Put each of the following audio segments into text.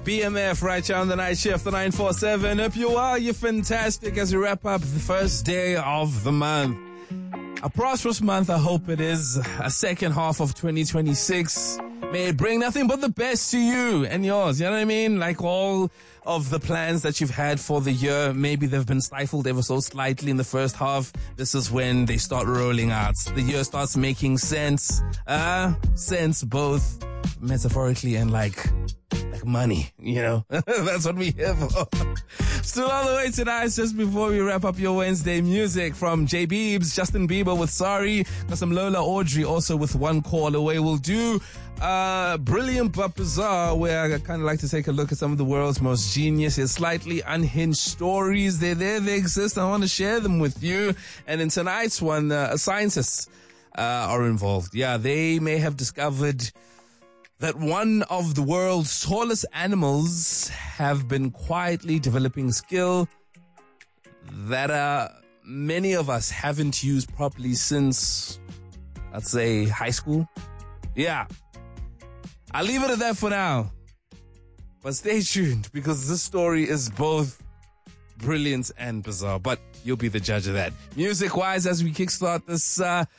BMF right here on the night shift, the 947. Hope you are. You're fantastic as we wrap up the first day of the month. A prosperous month, I hope it is. A second half of 2026. May it bring nothing but the best to you and yours. You know what I mean? Like all of the plans that you've had for the year, maybe they've been stifled ever so slightly in the first half. This is when they start rolling out. The year starts making sense. Sense both metaphorically and like money, you know. That's what we're here for. Still on the way tonight, just before we wrap up your Wednesday music from J Beebs, Justin Bieber with Sorry, got some Lola Audrey also with One Call Away. We'll do Brilliant but Bizarre, where I kind of like to take a look at some of the world's most genius and slightly unhinged stories. They're there, they exist, I want to share them with you. And in tonight's one, scientists are involved. Yeah, they may have discovered that one of the world's tallest animals have been quietly developing skill that many of us haven't used properly since, let's say, high school. Yeah. I'll leave it at that for now. But stay tuned, because this story is both brilliant and bizarre. But you'll be the judge of that. Music-wise, as we kickstart this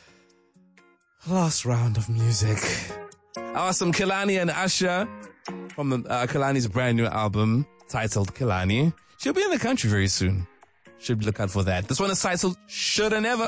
last round of music, some Kehlani and Usher from Kehlani's brand new album titled Kehlani. She'll be in the country very soon. Should look out for that. This one is titled Shoulda Never.